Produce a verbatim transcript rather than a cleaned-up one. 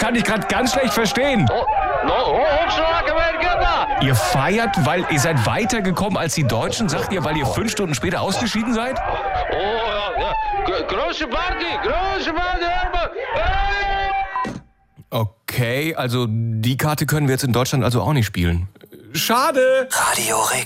kann ich gerade ganz schlecht verstehen. Oh, no, hochschlagen wir da. Ihr feiert, weil ihr seid weitergekommen als die Deutschen, sagt ihr, weil ihr fünf Stunden später ausgeschieden seid? Oh, ja, ja. G- Große Party, große Party, Herbert. Hey! Okay, also die Karte können wir jetzt in Deutschland also auch nicht spielen. Schade! Radio Rix.